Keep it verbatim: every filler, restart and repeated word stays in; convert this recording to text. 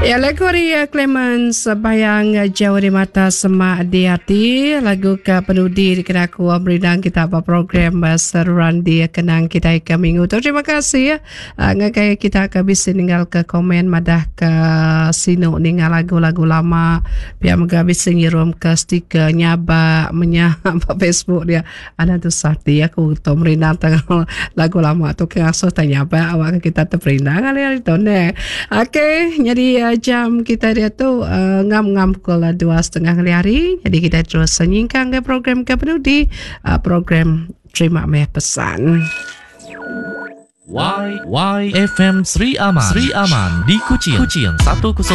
Ya, lagu Ria Clemens Bayang Jauh di Mata Semak di Hati. Lagu ke penudi dikena aku berinang kita apa program seruan di kenang kita ke minggu tu. Terima kasih ya. Ngakai kita ke bisa tinggal ke komen madah ke sino tinggal lagu-lagu lama. Biar mereka bisa ngirim ke stiker nyaba menya apa Facebook dia. Ada tu sakti aku tu berinang tengah lagu lama tu ke asuh tanya apa awak kita terberinang kali itu ne. Okey, jadi jam kita dia tu uh, ngam-ngam pukul dua setengah kali hari. Jadi kita terus senyingkan ke program ke penuh di uh, program Terima Meh Pesan. Y Y F M Sri Aman Sri Aman di Kuching Kuching seratus